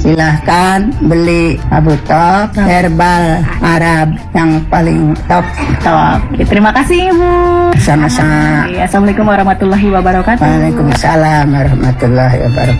silahkan beli Abutok herbal Arab yang paling top. Oke, terima kasih Ibu. Sama-sama. Assalamualaikum warahmatullahi wabarakatuh. Waalaikumsalam warahmatullahi wabarakatuh.